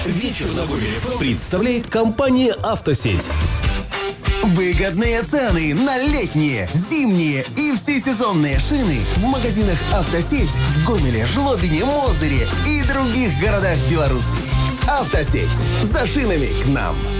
Вечер на Гомеле представляет компания «Автосеть». Выгодные цены на летние, зимние и всесезонные шины в магазинах «Автосеть» в Гомеле, Жлобине, Мозыре и других городах Беларуси. «Автосеть». За шинами к нам.